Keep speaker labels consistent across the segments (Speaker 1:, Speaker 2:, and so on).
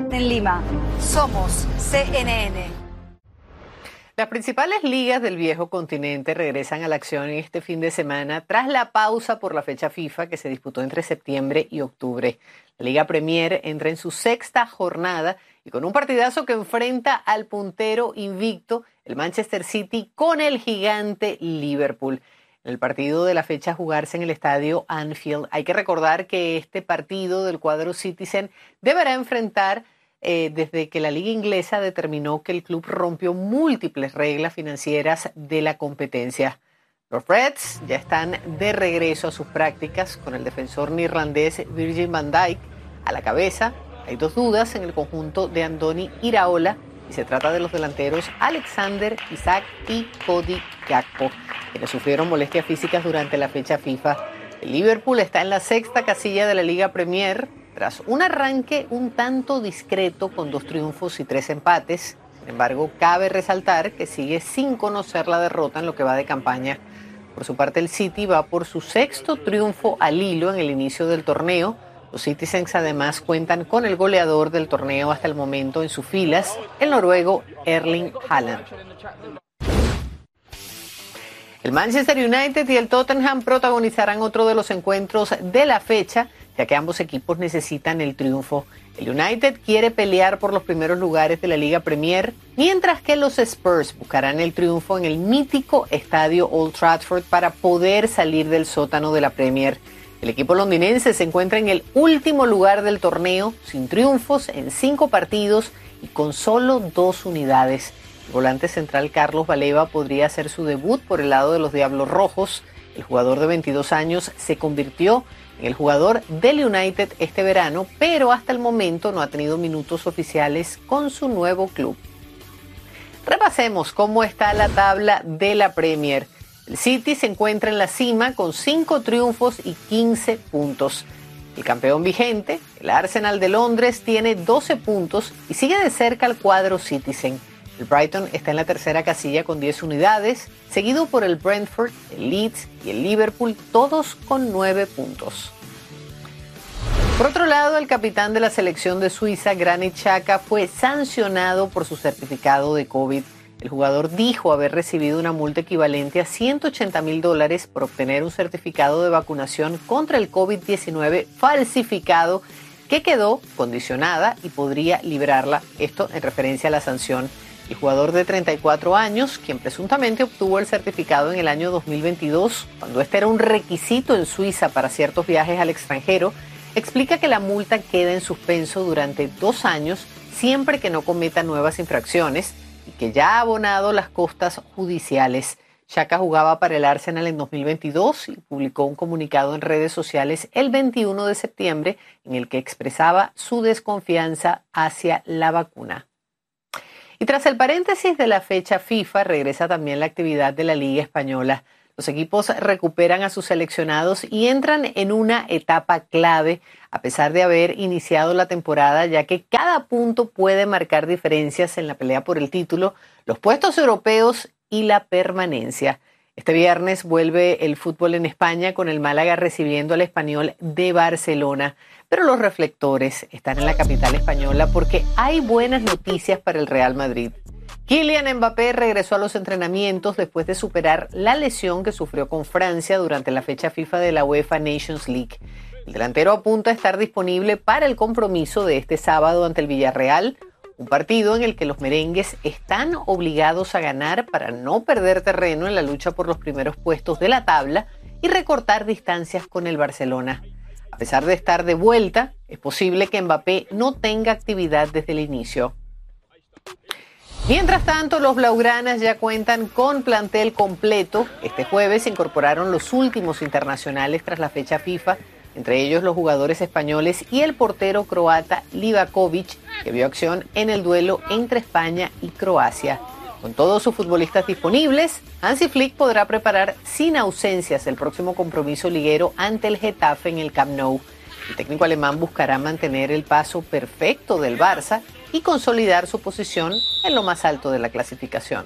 Speaker 1: En Lima, somos CNN.
Speaker 2: Las principales ligas del viejo continente regresan a la acción este fin de semana tras la pausa por la fecha FIFA que se disputó entre septiembre y octubre. La Liga Premier entra en su sexta jornada y con un partidazo que enfrenta al puntero invicto, el Manchester City, con el gigante Liverpool. En el partido de la fecha a jugarse en el estadio Anfield, hay que recordar que este partido del cuadro Citizen deberá enfrentar desde que la Liga Inglesa determinó que el club rompió múltiples reglas financieras de la competencia. Los Reds ya están de regreso a sus prácticas con el defensor neerlandés Virgil van Dijk a la cabeza. Hay dos dudas en el conjunto de Andoni Iraola y se trata de los delanteros Alexander Isak y Cody Gakpo, quienes sufrieron molestias físicas durante la fecha FIFA. El Liverpool está en la sexta casilla de la Liga Premier tras un arranque un tanto discreto con 2 triunfos y 3 empates. Sin embargo, cabe resaltar que sigue sin conocer la derrota en lo que va de campaña. Por su parte, el City va por su sexto triunfo al hilo en el inicio del torneo. Los Citizens además cuentan con el goleador del torneo hasta el momento en sus filas, el noruego Erling Haaland. El Manchester United y el Tottenham protagonizarán otro de los encuentros de la fecha, ya que ambos equipos necesitan el triunfo. El United quiere pelear por los primeros lugares de la Liga Premier, mientras que los Spurs buscarán el triunfo en el mítico estadio Old Trafford para poder salir del sótano de la Premier. El equipo londinense se encuentra en el último lugar del torneo, sin triunfos en 5 partidos y con solo 2 unidades. El volante central Carlos Baleba podría hacer su debut por el lado de los Diablos Rojos. El jugador de 22 años se convirtió en el jugador del United este verano, pero hasta el momento no ha tenido minutos oficiales con su nuevo club. Repasemos cómo está la tabla de la Premier. El City se encuentra en la cima con 5 triunfos y 15 puntos. El campeón vigente, el Arsenal de Londres, tiene 12 puntos y sigue de cerca al cuadro Citizen. El Brighton está en la tercera casilla con 10 unidades, seguido por el Brentford, el Leeds y el Liverpool, todos con 9 puntos. Por otro lado, el capitán de la selección de Suiza, Granit Xhaka, fue sancionado por su certificado de COVID. El jugador dijo haber recibido una multa equivalente a $180,000 por obtener un certificado de vacunación contra el COVID-19 falsificado, que quedó condicionada y podría librarla, esto en referencia a la sanción. El jugador de 34 años, quien presuntamente obtuvo el certificado en el año 2022, cuando este era un requisito en Suiza para ciertos viajes al extranjero, explica que la multa queda en suspenso durante 2 años siempre que no cometa nuevas infracciones y que ya ha abonado las costas judiciales. Xhaka jugaba para el Arsenal en 2022 y publicó un comunicado en redes sociales el 21 de septiembre en el que expresaba su desconfianza hacia la vacuna. Y tras el paréntesis de la fecha FIFA, regresa también la actividad de la Liga Española. Los equipos recuperan a sus seleccionados y entran en una etapa clave, a pesar de haber iniciado la temporada, ya que cada punto puede marcar diferencias en la pelea por el título, los puestos europeos y la permanencia. Este viernes vuelve el fútbol en España con el Málaga recibiendo al Español de Barcelona. Pero los reflectores están en la capital española porque hay buenas noticias para el Real Madrid. Kylian Mbappé regresó a los entrenamientos después de superar la lesión que sufrió con Francia durante la fecha FIFA de la UEFA Nations League. El delantero apunta a estar disponible para el compromiso de este sábado ante el Villarreal, un partido en el que los merengues están obligados a ganar para no perder terreno en la lucha por los primeros puestos de la tabla y recortar distancias con el Barcelona. A pesar de estar de vuelta, es posible que Mbappé no tenga actividad desde el inicio. Mientras tanto, los blaugranas ya cuentan con plantel completo. Este jueves se incorporaron los últimos internacionales tras la fecha FIFA, entre ellos los jugadores españoles y el portero croata Livakovic, que vio acción en el duelo entre España y Croacia. Con todos sus futbolistas disponibles, Hansi Flick podrá preparar sin ausencias el próximo compromiso liguero ante el Getafe en el Camp Nou. El técnico alemán buscará mantener el paso perfecto del Barça y consolidar su posición en lo más alto de la clasificación.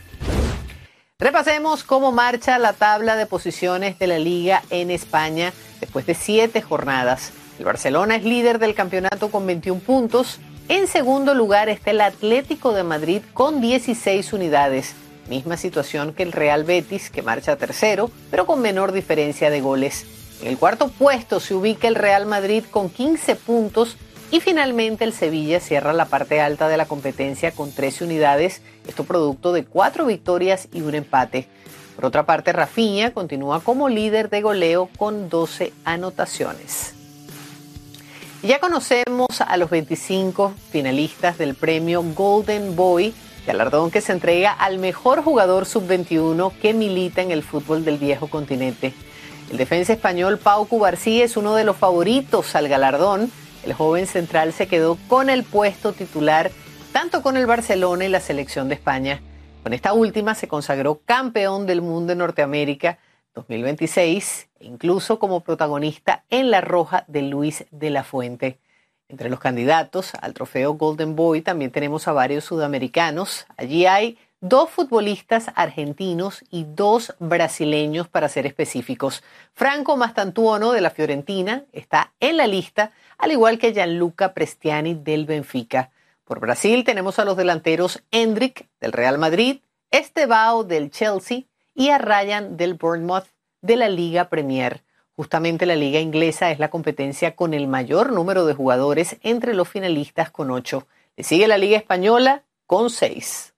Speaker 2: Repasemos cómo marcha la tabla de posiciones de la Liga en España después de 7 jornadas. El Barcelona es líder del campeonato con 21 puntos, En segundo lugar está el Atlético de Madrid con 16 unidades. Misma situación que el Real Betis, que marcha tercero, pero con menor diferencia de goles. En el cuarto puesto se ubica el Real Madrid con 15 puntos y finalmente el Sevilla cierra la parte alta de la competencia con 13 unidades, esto producto de 4 victorias y un empate. Por otra parte, Rafinha continúa como líder de goleo con 12 anotaciones. Ya conocemos a los 25 finalistas del premio Golden Boy, galardón que se entrega al mejor jugador sub-21 que milita en el fútbol del viejo continente. El defensa español Pau Cubarsí es uno de los favoritos al galardón. El joven central se quedó con el puesto titular tanto con el Barcelona y la selección de España. Con esta última se consagró campeón del mundo en Norteamérica 2026 e incluso como protagonista en La Roja de Luis de la Fuente. Entre los candidatos al trofeo Golden Boy también tenemos a varios sudamericanos. Allí hay 2 futbolistas argentinos y 2 brasileños, para ser específicos. Franco Mastantuono de la Fiorentina está en la lista, al igual que Gianluca Prestiani del Benfica. Por Brasil tenemos a los delanteros Endrick del Real Madrid, Estevao del Chelsea y a Ryan del Bournemouth de la Liga Premier. Justamente la liga inglesa es la competencia con el mayor número de jugadores entre los finalistas con 8. Le sigue la Liga Española con 6.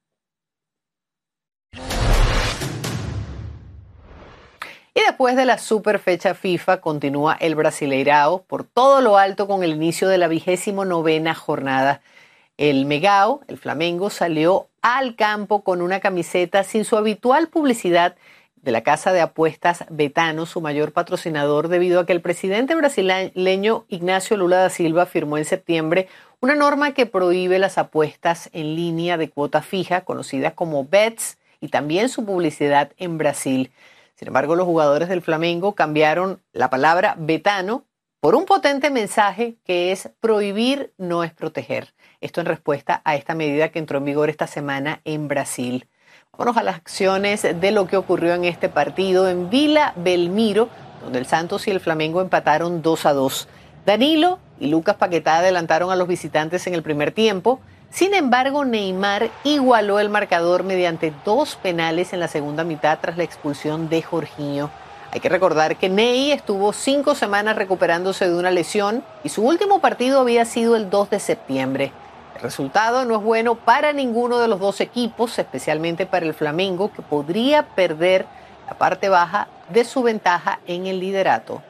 Speaker 2: Y después de la super fecha FIFA continúa el Brasileirao por todo lo alto con el inicio de la 29ª jornada. El Megao, el Flamengo, salió al campo con una camiseta sin su habitual publicidad de la casa de apuestas Betano, su mayor patrocinador, debido a que el presidente brasileño Ignacio Lula da Silva firmó en septiembre una norma que prohíbe las apuestas en línea de cuota fija, conocidas como bets, y también su publicidad en Brasil. Sin embargo, los jugadores del Flamengo cambiaron la palabra Betano por un potente mensaje que es prohibir no es proteger. Esto en respuesta a esta medida que entró en vigor esta semana en Brasil. Vámonos a las acciones de lo que ocurrió en este partido en Vila Belmiro, donde el Santos y el Flamengo empataron 2-2. Danilo y Lucas Paquetá adelantaron a los visitantes en el primer tiempo. Sin embargo, Neymar igualó el marcador mediante 2 penales en la segunda mitad tras la expulsión de Jorginho. Hay que recordar que Ney estuvo 5 semanas recuperándose de una lesión y su último partido había sido el 2 de septiembre. El resultado no es bueno para ninguno de los 2 equipos, especialmente para el Flamengo, que podría perder la parte baja de su ventaja en el liderato.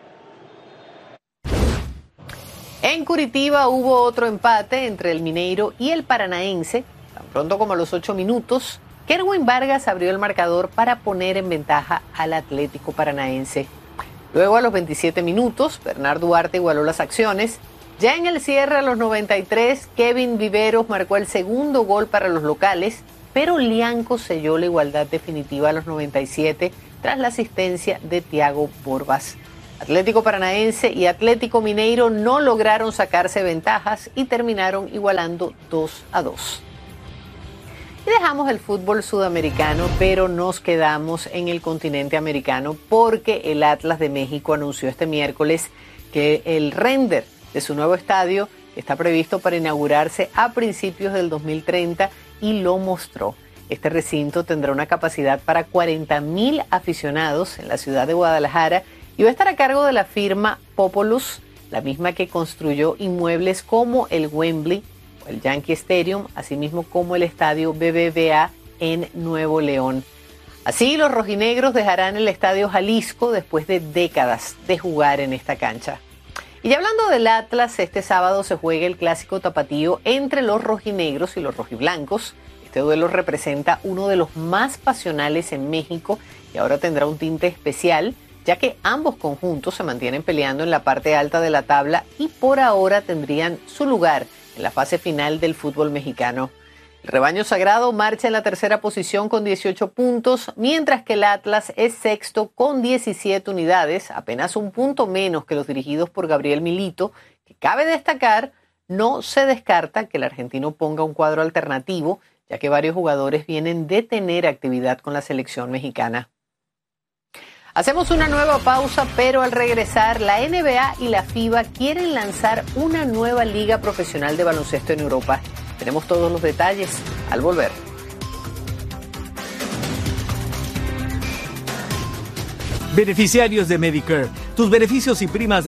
Speaker 2: En Curitiba hubo otro empate entre el Mineiro y el Paranaense. Tan pronto como a los 8 minutos, Kerwin Vargas abrió el marcador para poner en ventaja al Atlético Paranaense. Luego, a los 27 minutos, Bernardo Duarte igualó las acciones. Ya en el cierre, a los 93, Kevin Viveros marcó el segundo gol para los locales, pero Lianco selló la igualdad definitiva a los 97 tras la asistencia de Thiago Borbas. Atlético Paranaense y Atlético Mineiro no lograron sacarse ventajas y terminaron igualando 2-2. Y dejamos el fútbol sudamericano, pero nos quedamos en el continente americano porque el Atlas de México anunció este miércoles que el render de su nuevo estadio está previsto para inaugurarse a principios del 2030 y lo mostró. Este recinto tendrá una capacidad para 40,000 aficionados en la ciudad de Guadalajara y va a estar a cargo de la firma Populous, la misma que construyó inmuebles como el Wembley, el Yankee Stadium, asimismo como el estadio BBVA en Nuevo León. Así, los rojinegros dejarán el estadio Jalisco después de décadas de jugar en esta cancha. Y ya hablando del Atlas, este sábado se juega el clásico tapatío entre los rojinegros y los rojiblancos. Este duelo representa uno de los más pasionales en México y ahora tendrá un tinte especial, ya que ambos conjuntos se mantienen peleando en la parte alta de la tabla y por ahora tendrían su lugar en la fase final del fútbol mexicano. El rebaño sagrado marcha en la tercera posición con 18 puntos, mientras que el Atlas es sexto con 17 unidades, apenas un punto menos que los dirigidos por Gabriel Milito, que cabe destacar, no se descarta que el argentino ponga un cuadro alternativo, ya que varios jugadores vienen de tener actividad con la selección mexicana. Hacemos una nueva pausa, pero al regresar, la NBA y la FIBA quieren lanzar una nueva liga profesional de baloncesto en Europa. Tenemos todos los detalles al volver.
Speaker 3: Beneficiarios de Medicare. Tus beneficios y primas